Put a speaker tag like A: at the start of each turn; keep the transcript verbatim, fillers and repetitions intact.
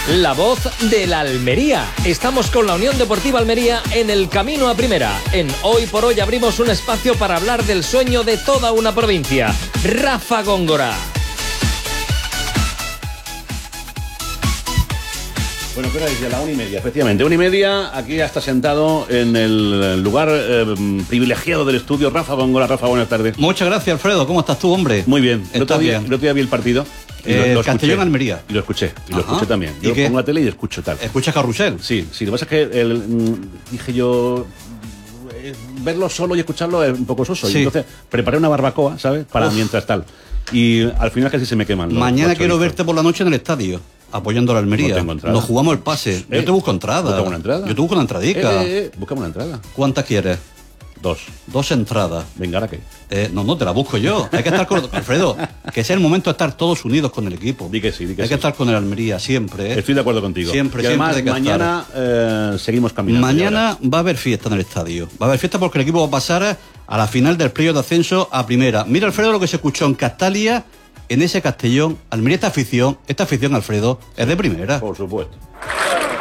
A: la voz de la Almería. Estamos con la Unión Deportiva Almería en el camino a primera. En Hoy por Hoy abrimos un espacio para hablar del sueño de toda una provincia. Rafa Góngora.
B: Bueno, ¿qué hora es? Ya la una y media, efectivamente. Una y media, aquí ya está sentado en el lugar eh, privilegiado del estudio Rafa Góngora. Rafa, buenas tardes.
C: Muchas gracias, Alfredo. ¿Cómo estás tú, hombre?
B: Muy bien. El otro día, el otro día vi el partido.
C: Eh, Castellón-Almería.
B: Y lo escuché, y lo
C: Ajá.
B: escuché también. Yo pongo la tele y escucho tal.
C: ¿Escuchas Carrusel?
B: Sí, sí. Lo que pasa es que el, mm, dije yo... eh, verlo solo y escucharlo es un poco soso.
C: Sí.
B: Y entonces preparé una barbacoa, ¿sabes? Para
C: Uf.
B: mientras tal. Y al final casi se me queman los,
C: Mañana
B: los
C: quiero
B: chorizos.
C: verte por la noche en el estadio, apoyando a la Almería.
B: No tengo entrada.
C: Nos jugamos el pase.
B: Eh,
C: Yo te busco entrada.
B: Buscame una entrada.
C: Yo te busco una entradica.
B: Eh, eh, eh, búscame una entrada.
C: ¿Cuántas quieres?
B: Dos.
C: Dos entradas.
B: Venga, ¿ahora qué?
C: Eh, no, no, te la busco yo. Hay que estar con... Alfredo, que es el momento de estar todos unidos con el equipo.
B: Di que sí, di que
C: Hay
B: sí.
C: que estar con el Almería siempre, ¿eh?
B: Estoy de acuerdo contigo.
C: Siempre,
B: y además,
C: siempre hay que
B: mañana eh, seguimos caminando.
C: Mañana va a haber fiesta en el estadio. Va a haber fiesta porque el equipo va a pasar a la final del playoff de ascenso a primera. Mira, Alfredo, lo que se escuchó en Castalia, en ese Castellón. Almería, esta afición, esta afición, Alfredo, es de primera.
B: Por supuesto.